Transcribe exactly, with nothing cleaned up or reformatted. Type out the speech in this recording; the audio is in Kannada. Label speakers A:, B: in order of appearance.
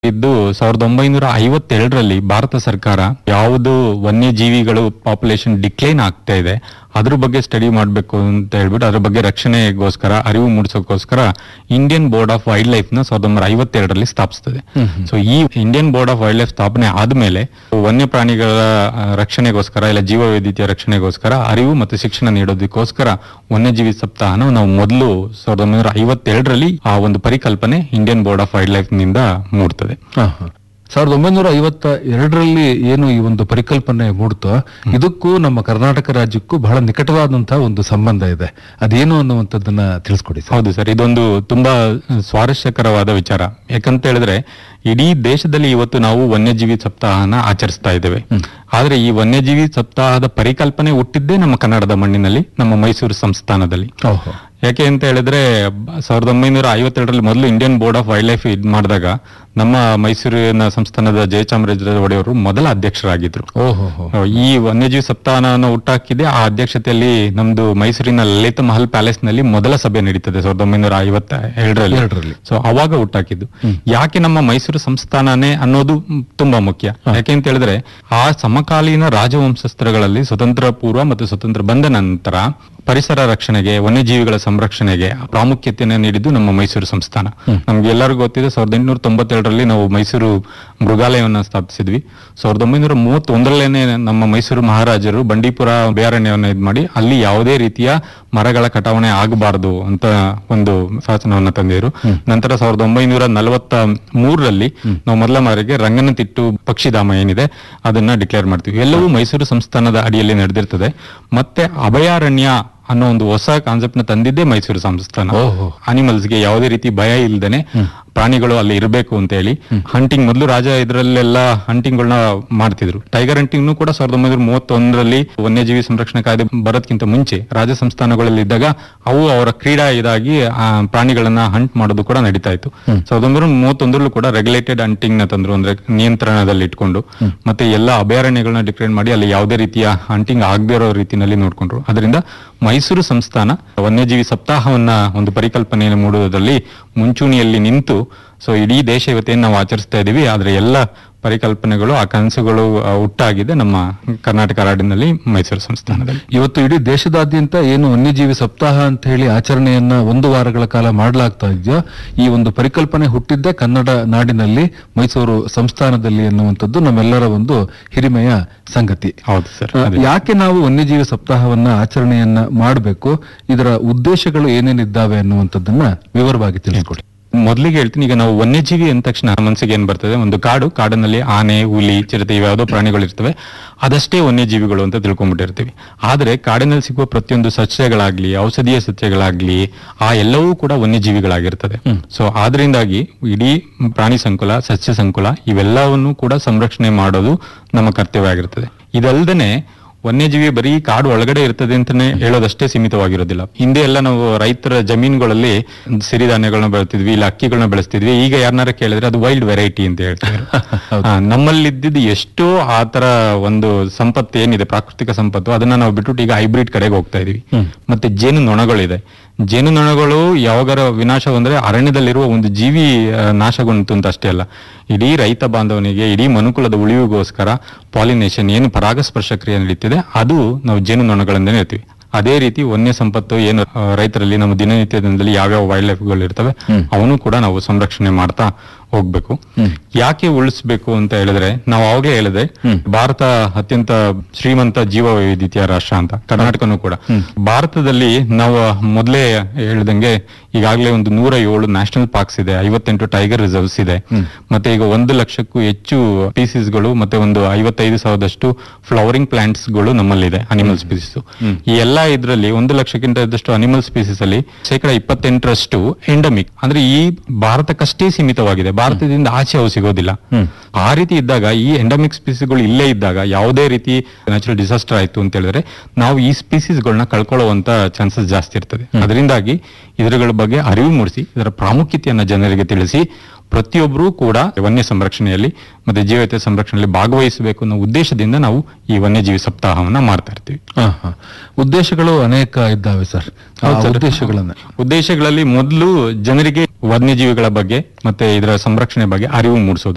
A: ಇದ್ದು ಸಾವಿರದ ಒಂಬೈನೂರ ಐವತ್ತೆರಡರಲ್ಲಿ ಭಾರತ ಸರ್ಕಾರ ಯಾವುದು ವನ್ಯಜೀವಿಗಳು ಪಾಪ್ಯುಲೇಷನ್ ಡಿಕ್ಲೈನ್ ಆಗ್ತಾ ಇದೆ ಅದ್ರ ಬಗ್ಗೆ ಸ್ಟಡಿ ಮಾಡಬೇಕು ಅಂತ ಹೇಳ್ಬಿಟ್ಟು ಅದ್ರ ಬಗ್ಗೆ ರಕ್ಷಣೆಗೋಸ್ಕರ ಅರಿವು ಮೂಡಿಸೋಕೋಸ್ಕರ Indian board of wild life ನ ಸಾವಿರದ ಒಂಬೈನೂರ ಐವತ್ತೆರಡರಲ್ಲಿ ಸ್ಥಾಪಿಸ್ತದೆ. ಸೊ ಈ Indian board of wild life ಸ್ಥಾಪನೆ ಆದ್ಮೇಲೆ ವನ್ಯ ಪ್ರಾಣಿಗಳ ಆ, ರಕ್ಷಣೆಗೋಸ್ಕರ ಇಲ್ಲ ಜೀವ ವೈವಿಧ್ಯತೆಯ ರಕ್ಷಣೆಗೋಸ್ಕರ ಅರಿವು ಮತ್ತು ಶಿಕ್ಷಣ ನೀಡೋದಕ್ಕೋಸ್ಕರ ವನ್ಯಜೀವಿ ಸಪ್ತಾಹನ ನಾವು ಮೊದಲು ಸಾವಿರದ ಒಂಬೈನೂರ ಐವತ್ತೆರಡರಲ್ಲಿ ಆ ಒಂದು ಪರಿಕಲ್ಪನೆ Indian board of wild life ನಿಂದ ಮೂಡ್ತದೆ.
B: ಹಾ, ಹಾ. ಸಾವಿರದ ಒಂಬೈನೂರ ಐವತ್ತ ಎರಡರಲ್ಲಿ ಏನು ಈ ಒಂದು ಪರಿಕಲ್ಪನೆ ಮೂಡ್ತೋ ಇದಕ್ಕೂ ನಮ್ಮ ಕರ್ನಾಟಕ ರಾಜ್ಯಕ್ಕೂ ಬಹಳ ನಿಕಟವಾದಂತಹ ಒಂದು ಸಂಬಂಧ ಇದೆ. ಅದೇನು ಅನ್ನುವಂಥದ್ದನ್ನ ತಿಳಿಸ್ಕೊಡಿ ಸರ್.
A: ಹೌದು ಸರ್, ಇದೊಂದು ತುಂಬಾ ಸ್ವಾರಸ್ಯಕರವಾದ ವಿಚಾರ. ಯಾಕಂತ ಹೇಳಿದ್ರೆ ಇಡೀ ದೇಶದಲ್ಲಿ ಇವತ್ತು ನಾವು ವನ್ಯಜೀವಿ ಸಪ್ತಾಹನ ಆಚರಿಸ್ತಾ ಇದ್ದೇವೆ. ಆದ್ರೆ ಈ ವನ್ಯಜೀವಿ ಸಪ್ತಾಹದ ಪರಿಕಲ್ಪನೆ ಹುಟ್ಟಿದ್ದೇ ನಮ್ಮ ಕನ್ನಡದ ಮಣ್ಣಿನಲ್ಲಿ, ನಮ್ಮ ಮೈಸೂರು ಸಂಸ್ಥಾನದಲ್ಲಿ.
B: ಓಹೋ.
A: ಯಾಕೆ ಅಂತ ಹೇಳಿದ್ರೆ ಬ- ಸಾವಿರದ ಒಂಬೈನೂರ ಐವತ್ತೆರಡರಲ್ಲಿ ಮೊದಲು Indian board of wild life ಇದ್ ಮಾಡಿದಾಗ ನಮ್ಮ ಮೈಸೂರಿನ ಸಂಸ್ಥಾನದ ಜಯಚಾಮರಾಜ ಒಡೆಯವರು ಮೊದಲ ಅಧ್ಯಕ್ಷರಾಗಿದ್ರು.
B: ಓಹೋ ಹೋ.
A: ಈ ವನ್ಯಜೀವಿ ಸಪ್ತಾಹನ ಹುಟ್ಟಾಕಿದೆ. ಆ ಅಧ್ಯಕ್ಷತೆಯಲ್ಲಿ ನಮ್ದು ಮೈಸೂರಿನ ಲಲಿತ ಮಹಲ್ ಪ್ಯಾಲೇಸ್ ನಲ್ಲಿ ಮೊದಲ ಸಭೆ ನಡೀತದೆ ಸಾವಿರದ ಒಂಬೈನೂರ ಐವತ್ತ ಎರಡರಲ್ಲಿ
B: ಎರಡರಲ್ಲಿ.
A: ಸೊ ಅವಾಗ ಹುಟ್ಟಾಕಿದ್ದು. ಯಾಕೆ ನಮ್ಮ ಮೈಸೂರು ಸಂಸ್ಥಾನನೇ ಅನ್ನೋದು ಮ್, ತುಂಬಾ ಮುಖ್ಯ. ಯಾಕೆ ಅಂತ ಹೇಳಿದ್ರೆ ಆ ಸಮಕಾಲೀನ ರಾಜವಂಶಸ್ಥರುಗಳಲ್ಲಿ ಸ್ವತಂತ್ರ ಪೂರ್ವ ಮತ್ತು ಸ್ವತಂತ್ರ ಬಂದ ನಂತರ ಪರಿಸರ ರಕ್ಷಣೆಗೆ, ವನ್ಯಜೀವಿಗಳ ಸಂರಕ್ಷಣೆಗೆ ಪ್ರಾಮುಖ್ಯತೆಯನ್ನು ನೀಡಿದ್ದು ನಮ್ಮ ಮೈಸೂರು ಸಂಸ್ಥಾನ. ನಮ್ಗೆ ಎಲ್ಲರಿಗೂ ಗೊತ್ತಿದೆ, ಸಾವಿರದ ಎಂಟುನೂರ ತೊಂಬತ್ತೆರಡರಲ್ಲಿ ನಾವು ಮೈಸೂರು ಮೃಗಾಲಯವನ್ನ ಸ್ಥಾಪಿಸಿದ್ವಿ. ಸಾವಿರದ ಒಂಬೈನೂರ ಮೂವತ್ತೊಂದರಲ್ಲೇನೆ ನಮ್ಮ ಮೈಸೂರು ಮಹಾರಾಜರು ಬಂಡೀಪುರ ಅಭಯಾರಣ್ಯವನ್ನ ಇದ್ ಮಾಡಿ ಅಲ್ಲಿ ಯಾವುದೇ ರೀತಿಯ ಮರಗಳ ಕಟಾವಣೆ ಆಗಬಾರದು ಅಂತ ಒಂದು ಶಾಸನವನ್ನ ತಂದಿದ್ರು. ನಂತರ ಸಾವಿರದ ಒಂಬೈನೂರ ನಲವತ್ತ ಮೂರರಲ್ಲಿ ನಾವು ಮೊದಲ ಮಾರಿಗೆ ರಂಗನತಿಟ್ಟು ಪಕ್ಷಿಧಾಮ ಏನಿದೆ ಅದನ್ನ ಡಿಕ್ಲೇರ್ ಮಾಡ್ತೀವಿ. ಎಲ್ಲವೂ ಮೈಸೂರು ಸಂಸ್ಥಾನದ ಅಡಿಯಲ್ಲಿ ನಡೆದಿರ್ತದೆ. ಮತ್ತೆ ಅಭಯಾರಣ್ಯ ಅನ್ನೋ ಒಂದು ಹೊಸ ಕಾನ್ಸೆಪ್ಟ್ ನ ತಂದಿದ್ದೇ ಮೈಸೂರು ಸಂಸ್ಥಾನ.
B: ಓಹೋ.
A: ಅನಿಮಲ್ಸ್ ಗೆ ಯಾವುದೇ ರೀತಿ ಭಯ ಇಲ್ದೇನೆ ಪ್ರಾಣಿಗಳು ಅಲ್ಲಿ ಇರಬೇಕು ಅಂತ ಹೇಳಿ ಹಂಟಿಂಗ್ ಮೊದಲು ರಾಜ ಇದರಲ್ಲೆಲ್ಲ ಹಂಟಿಂಗ್ ಗಳನ್ನ ಮಾಡ್ತಿದ್ರು. ಟೈಗರ್ ಹಂಟಿಂಗ್ ಕೂಡ ಸಾವಿರದ ಒಂಬೈನೂರ ಮೂವತ್ತೊಂದರಲ್ಲಿ ವನ್ಯಜೀವಿ ಸಂರಕ್ಷಣಾ ಕಾಯ್ದೆ ಬರೋದಕ್ಕಿಂತ ಮುಂಚೆ ರಾಜ ಸಂಸ್ಥಾನಗಳಲ್ಲಿ ಇದ್ದಾಗ ಅವು ಅವರ ಕ್ರೀಡಾ ಇದಾಗಿ ಆ ಪ್ರಾಣಿಗಳನ್ನ ಹಂಟ್ ಮಾಡೋದು ಕೂಡ ನಡೀತಾ ಇತ್ತು. ಸಾವಿರದ ಒಂಬೈನೂರ ಮೂವತ್ತೊಂದರಲ್ಲೂ ಕೂಡ ರೆಗ್ಯುಲೇಟೆಡ್ ಹಂಟಿಂಗ್ ನ ತಂದ್ರು, ಅಂದ್ರೆ ನಿಯಂತ್ರಣದಲ್ಲಿ ಇಟ್ಕೊಂಡು ಮತ್ತೆ ಎಲ್ಲ ಅಭಯಾರಣ್ಯಗಳನ್ನ ಡಿಕ್ಲೇರ್ ಮಾಡಿ ಅಲ್ಲಿ ಯಾವುದೇ ರೀತಿಯ ಹಂಟಿಂಗ್ ಆಗದೇ ಇರೋ ರೀತಿಯಲ್ಲಿ ನೋಡ್ಕೊಂಡ್ರು. ಅದರಿಂದ ಮೈಸೂರು ಸಂಸ್ಥಾನ ವನ್ಯಜೀವಿ ಸಪ್ತಾಹವನ್ನ ಒಂದು ಪರಿಕಲ್ಪನೆಯನ್ನು ಮೂಡುವುದರಲ್ಲಿ ಮುಂಚೂಣಿಯಲ್ಲಿ ನಿಂತು ಸೊ ಇಡೀ ದೇಶ ಇವತ್ತೇನು ನಾವು ಆಚರಿಸ್ತಾ ಇದೀವಿ ಆದ್ರೆ ಎಲ್ಲ ಪರಿಕಲ್ಪನೆಗಳು ಆ ಕನಸುಗಳು ಆ, ಹುಟ್ಟಾಗಿದೆ ನಮ್ಮ ಕರ್ನಾಟಕ ನಾಡಿನಲ್ಲಿ ಮೈಸೂರು ಸಂಸ್ಥಾನದಲ್ಲಿ.
B: ಇವತ್ತು ಇಡೀ ದೇಶದಾದ್ಯಂತ ಏನು ವನ್ಯಜೀವಿ ಸಪ್ತಾಹ ಅಂತ ಹೇಳಿ ಆಚರಣೆಯನ್ನ ಒಂದು ವಾರಗಳ ಕಾಲ ಮಾಡಲಾಗ್ತಾ ಇದೆಯೋ ಈ ಒಂದು ಪರಿಕಲ್ಪನೆ ಹುಟ್ಟಿದ್ದೇ ಕನ್ನಡ ನಾಡಿನಲ್ಲಿ ಮೈಸೂರು ಸಂಸ್ಥಾನದಲ್ಲಿ ಅನ್ನುವಂಥದ್ದು ನಮ್ಮೆಲ್ಲರ ಒಂದು ಹಿರಿಮೆಯ ಸಂಗತಿ.
A: ಹೌದು ಸರ್.
B: ಆ, ಯಾಕೆ ನಾವು ವನ್ಯಜೀವಿ ಸಪ್ತಾಹವನ್ನ ಆಚರಣೆಯನ್ನ ಮಾಡಬೇಕು, ಇದರ ಉದ್ದೇಶಗಳು ಏನೇನಿದ್ದಾವೆ ಅನ್ನುವಂಥದ್ದನ್ನ ವಿವರವಾಗಿ ತಿಳಿಸ್ಕೊಡಿ.
A: ಮೊದಲಿಗೆ ಹೇಳ್ತೀನಿ, ಈಗ ನಾವು ವನ್ಯಜೀವಿ ಅಂದ ತಕ್ಷಣ ಮನಸ್ಸಿಗೆ ಏನ್ ಬರ್ತದೆ, ಒಂದು ಕಾಡು, ಕಾಡಿನಲ್ಲಿ ಆನೆ, ಹುಲಿ, ಚಿರತೆ ಇವ್ಯಾವುದೋ ಪ್ರಾಣಿಗಳು ಇರ್ತವೆ, ಅದಷ್ಟೇ ವನ್ಯಜೀವಿಗಳು ಅಂತ ತಿಳ್ಕೊಂಡ್ಬಿಟ್ಟಿರ್ತೀವಿ. ಆದ್ರೆ ಕಾಡಿನಲ್ಲಿ ಸಿಗುವ ಪ್ರತಿಯೊಂದು ಸಸ್ಯಗಳಾಗ್ಲಿ, ಔಷಧೀಯ ಸಸ್ಯಗಳಾಗ್ಲಿ ಆ ಎಲ್ಲವೂ ಕೂಡ ವನ್ಯಜೀವಿಗಳಾಗಿರ್ತದೆ. ಸೊ ಆದ್ರಿಂದಾಗಿ ಇಡೀ ಪ್ರಾಣಿ ಸಂಕುಲ, ಸಸ್ಯ ಸಂಕುಲ ಇವೆಲ್ಲವನ್ನು ಕೂಡ ಸಂರಕ್ಷಣೆ ಮಾಡೋದು ನಮ್ಮ ಕರ್ತವ್ಯ ಆಗಿರ್ತದೆ. ಇದಲ್ದೇನೆ ವನ್ಯಜೀವಿ ಬರೀ ಕಾಡು ಒಳಗಡೆ ಇರ್ತದೆ ಅಂತಾನೆ ಹೇಳೋದಷ್ಟೇ ಸೀಮಿತವಾಗಿರೋದಿಲ್ಲ. ಹಿಂದೆ ಎಲ್ಲ ನಾವು ರೈತರ ಜಮೀನುಗಳಲ್ಲಿ ಸಿರಿಧಾನ್ಯಗಳನ್ನ ಬೆಳೆಸ್ತಿದ್ವಿ, ಇಲ್ಲ ಅಕ್ಕಿಗಳನ್ನ ಬೆಳೆಸ್ತಿದ್ವಿ. ಈಗ ಯಾರನ್ನಾರ ಕೇಳಿದ್ರೆ ಅದು ವೈಲ್ಡ್ ವೆರೈಟಿ ಅಂತ ಹೇಳ್ತಾರೆ. ನಮ್ಮಲ್ಲಿದ್ದಿದ್ದು ಎಷ್ಟೋ ಆತರ ಒಂದು ಸಂಪತ್ತು ಏನಿದೆ, ಪ್ರಾಕೃತಿಕ ಸಂಪತ್ತು, ಅದನ್ನ ನಾವು ಬಿಟ್ಬಿಟ್ಟು ಈಗ ಹೈಬ್ರಿಡ್ ಕಡೆಗೆ ಹೋಗ್ತಾ ಇದೀವಿ. ಮತ್ತೆ ಜೇನು ನೊಣಗಳಿದೆ. ಜೇನು ನೊಣಗಳು ಯಾವಾಗರ ವಿನಾಶ ಬಂದ್ರೆ ಅರಣ್ಯದಲ್ಲಿರುವ ಒಂದು ಜೀವಿ ಆ, ನಾಶಗೊಂಡು ಅಂತ ಅಷ್ಟೇ ಅಲ್ಲ, ಇಡೀ ರೈತ ಬಾಂಧವನಿಗೆ, ಇಡೀ ಮನುಕುಲದ ಉಳಿವಿಗೋಸ್ಕರ ಪಾಲಿನೇಷನ್ ಏನು ಪರಾಗಸ್ಪರ್ಶ ಕ್ರಿಯೆ ನಡೀತಿದೆ ಅದು ನಾವು ಜೇನು ನೊಣಗಳಿಂದನೇ ಹೇಳ್ತೀವಿ. ಅದೇ ರೀತಿ ವನ್ಯ ಸಂಪತ್ತು ಏನು ಆ, ರೈತರಲ್ಲಿ ನಮ್ಮ ದಿನನಿತ್ಯ ದಿನದಲ್ಲಿ ಯಾವ್ಯಾವ ವೈಲ್ಡ್ ಲೈಫ್ ಗಳು ಇರ್ತವೆ ಅವನು ಕೂಡ ನಾವು ಸಂರಕ್ಷಣೆ ಮಾಡ್ತಾ ಹೋಗ್ಬೇಕು. ಯಾಕೆ ಉಳಿಸ್ಬೇಕು ಅಂತ ಹೇಳಿದ್ರೆ ನಾವು ಅವಾಗಲೇ ಹೇಳಿದೆ ಭಾರತ ಅತ್ಯಂತ ಶ್ರೀಮಂತ ಜೀವ ವೈವಿಧ್ಯತೆಯ ರಾಷ್ಟ್ರ ಅಂತ, ಕರ್ನಾಟಕನೂ ಕೂಡ. ಭಾರತದಲ್ಲಿ ನಾವು ಮೊದಲೇ ಹೇಳ್ದಂಗೆ ಈಗಾಗಲೇ ಒಂದು ನೂರ ಏಳು ನ್ಯಾಷನಲ್ ಪಾರ್ಕ್ಸ್ ಇದೆ, ಐವತ್ತೆಂಟು ಟೈಗರ್ ರಿಸರ್ವ್ಸ್ ಇದೆ, ಮತ್ತೆ ಈಗ ಒಂದು ಲಕ್ಷಕ್ಕೂ ಹೆಚ್ಚು ಸ್ಪೀಸೀಸ್ ಗಳು ಮತ್ತೆ ಒಂದು ಐವತ್ತೈದು ಸಾವಿರದಷ್ಟು ಫ್ಲವರಿಂಗ್ ಪ್ಲಾಂಟ್ಸ್ ಗಳು ನಮ್ಮಲ್ಲಿದೆ, ಅನಿಮಲ್ ಸ್ಪೀಸೀಸ್. ಈ ಎಲ್ಲಾ ಇದ್ರಲ್ಲಿ ಒಂದು ಲಕ್ಷಕ್ಕಿಂತ ಹೆಚ್ಚಷ್ಟು ಅನಿಮಲ್ ಸ್ಪೀಸೀಸ್ ಅಲ್ಲಿ ಶೇಕಡ ಇಪ್ಪತ್ತೆಂಟರಷ್ಟು ಎಂಡಮಿಕ್, ಅಂದ್ರೆ ಈ ಭಾರತಕ್ಕಷ್ಟೇ ಸೀಮಿತವಾಗಿದೆ, ಭಾರತದಿಂದ ಆಚೆ ಅವು ಸಿಗೋದಿಲ್ಲ. ಆ ರೀತಿ ಇದ್ದಾಗ ಈ ಎಂಡಮಿಕ್ ಸ್ಪೀಸೀಸ್ಗಳು ಇಲ್ಲೇ ಇದ್ದಾಗ ಯಾವುದೇ ರೀತಿ ನ್ಯಾಚುರಲ್ ಡಿಸಾಸ್ಟರ್ ಆಯ್ತು ಅಂತ ಹೇಳಿದ್ರೆ ನಾವು ಈ ಸ್ಪೀಸೀಸ್ಗಳನ್ನ ಕಳ್ಕೊಳ್ಳುವಂತ ಚಾನ್ಸಸ್ ಜಾಸ್ತಿ ಇರ್ತದೆ. ಅದರಿಂದಾಗಿ ಇದರ ಬಗ್ಗೆ ಅರಿವು ಮೂಡಿಸಿ ಇದರ ಪ್ರಾಮುಖ್ಯತೆಯನ್ನ ಜನರಿಗೆ ತಿಳಿಸಿ ಪ್ರತಿಯೊಬ್ಬರೂ ಕೂಡ ವನ್ಯ ಸಂರಕ್ಷಣೆಯಲ್ಲಿ ಮತ್ತೆ ಜೀವತೆ ಸಂರಕ್ಷಣೆಯಲ್ಲಿ ಭಾಗವಹಿಸಬೇಕು ಅನ್ನೋ ಉದ್ದೇಶದಿಂದ ನಾವು ಈ ವನ್ಯಜೀವಿ ಸಪ್ತಾಹವನ್ನ ಮಾಡ್ತಾ ಇರ್ತೀವಿ.
B: ಹಾ, ಹಾ. ಉದ್ದೇಶಗಳು ಅನೇಕ ಇದ್ದಾವೆ ಸರ್. ಆ ಉದ್ದೇಶಗಳನ್ನ
A: ಉದ್ದೇಶಗಳಲ್ಲಿ ಮೊದಲು ಜನರಿಗೆ ವನ್ಯಜೀವಿಗಳ ಬಗ್ಗೆ ಮತ್ತೆ ಇದರ ಸಂರಕ್ಷಣೆ ಬಗ್ಗೆ ಅರಿವು ಮೂಡಿಸೋದು.